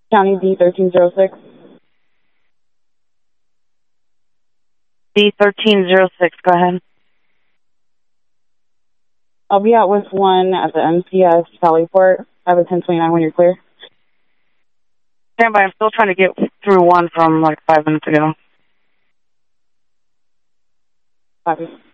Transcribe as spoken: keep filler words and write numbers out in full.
County D thirteen zero six. D thirteen zero six, go ahead. I'll be out with one at the M C S Valleyport. I have a ten twenty-nine when you're clear. Stand by, I'm still trying to get through one from like five minutes ago. Copy.